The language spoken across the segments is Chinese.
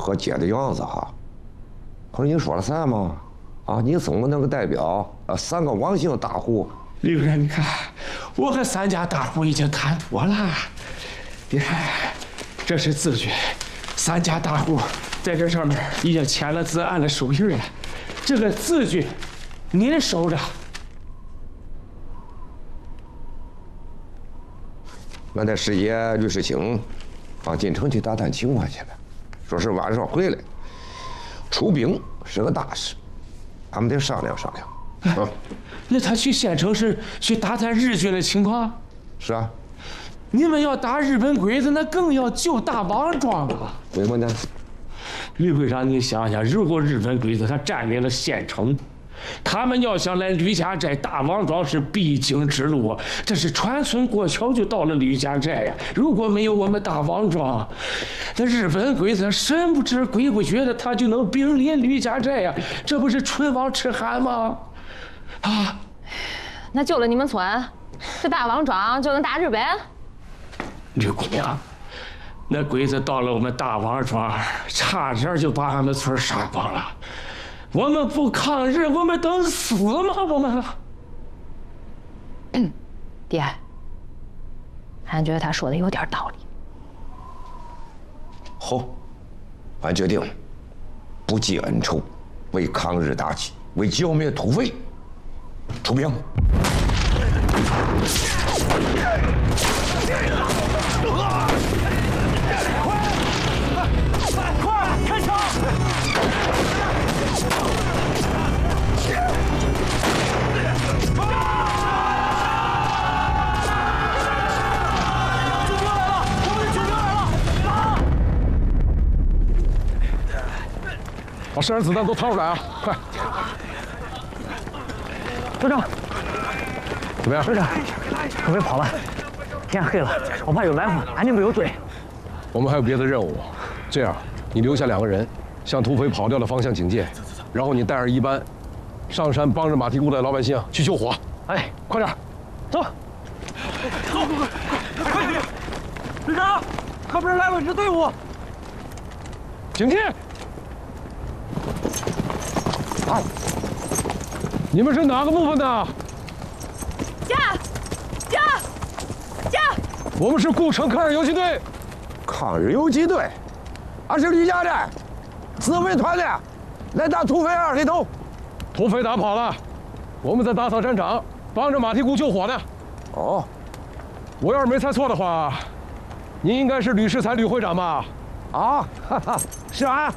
和解的样子哈。可是你说了啥嘛？啊，你怎么能够代表3个王姓大户？ 李会长，你看，我和3家大户已经谈妥了。你看，这是字据，3家大户在这上面已经签了字，按了手印了。这个字据，您收着。 俺得师爷律师请进城去打探情况去了，说是晚上回来。出兵是个大事，咱们得商量商量。 那他去县城是去打探日军的情况？ 是啊。 你们要打日本鬼子，那更要救大王庄啊！ 为什么呢？ 吕会长，你想想，如果日本鬼子他占领了县城，他们要想来吕家寨，大王庄是必经之路，这是船村过桥就到了吕家寨呀。如果没有我们大王庄，那日本鬼子神不知鬼不觉的，他就能兵临吕家寨呀，这不是唇亡齿寒吗？啊！ 那救了你们村，这大王庄就能打日本？ 吕姑娘，那鬼子到了我们大王庄，差点就把俺们村杀光了。我们不抗日，我们等死吗？我们。 爹，俺觉得他说的有点道理。 好，俺决定不记恩仇，为抗日打气，为剿灭土匪出兵。 快开枪！ 把身上子弹都掏出来啊！快！ 队长， 怎么样？ 队长，可别跑了，天黑了，我怕有来访，俺就没有追。 我们还有别的任务，这样，你留下2个人，向土匪跑掉的方向警戒，然后你带着1班，上山帮着马蹄谷的老百姓去救火。 哎， 快点， 走！快点！队长，后边来了支队伍， 警戒！啊！你们是哪个部分的？ 驾！ 我们是顾城抗日游击队。 抗日游击队，俺是吕家寨自卫团的，来打土匪2黑头。 土匪打跑了，我们在打扫战场，帮着马蹄谷救火呢。 哦， 我要是没猜错的话，您应该是吕世才吕会长吧？ 啊，哈哈，是俺。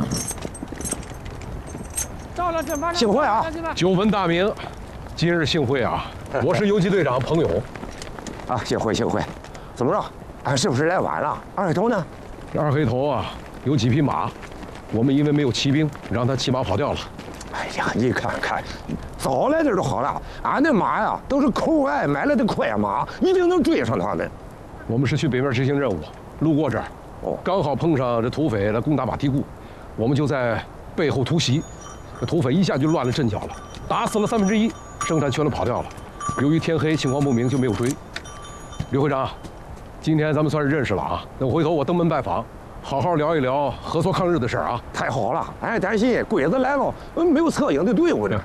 到了这边， 幸会啊！ 久闻大名，今日幸会啊！我是游击队长彭勇。 啊，幸会。怎么着？俺是不是来晚了？2黑头呢 ？2黑头啊，有几匹马，我们因为没有骑兵，让他骑马跑掉了。 哎呀，你看看，早来点就好了。俺的马呀，都是口外买来的快马，一定能追上他们。 我们是去北面执行任务，路过这儿，刚好碰上这土匪来攻打马蹄谷，我们就在背后突袭。这土匪一下就乱了阵脚了，打死了1/3，剩下全都跑掉了。由于天黑，情况不明，就没有追。吕会长，今天咱们算是认识了啊。那回头我登门拜访，好好聊一聊合作抗日的事儿啊。 太好了，俺担心鬼子来了，没有策应的队伍呢。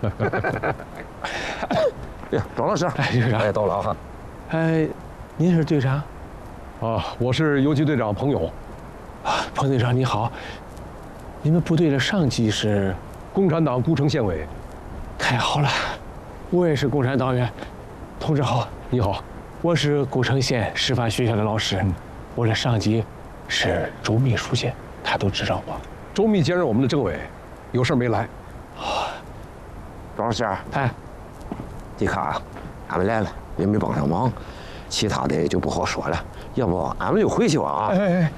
呀，庄老师， 队长， 到了啊。 您是队长？ 啊，我是游击队长彭勇。 啊，彭队长你好。你们部队的上级是？ 共产党孤城县委。 太好了，我也是共产党员。同志好。 你好， 我是古城县师范学校的老师，我的上级是周秘书记，他都知道我。 周秘兼任我们的政委，有事没来。 庄老师，你看啊，俺们来了也没帮上忙，其他的就不好说了。要不俺们就回去吧啊！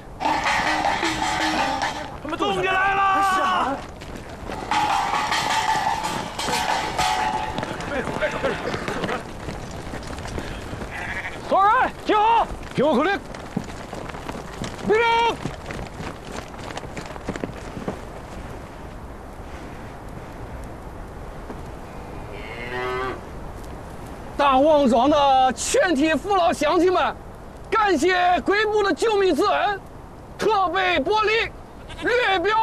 他们动起来了！ 所有人集合， 听我口令，立正。 大王庄的全体父老乡亲们，感谢贵部的救命之恩，特备薄礼，略表。